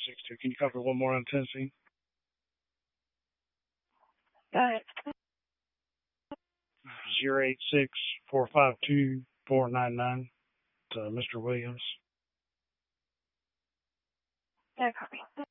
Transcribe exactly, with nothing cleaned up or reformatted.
six two. Can you copy one more on Tennessee? Go ahead. Zero eight six four five two four nine nine. To Mister Williams. No copy.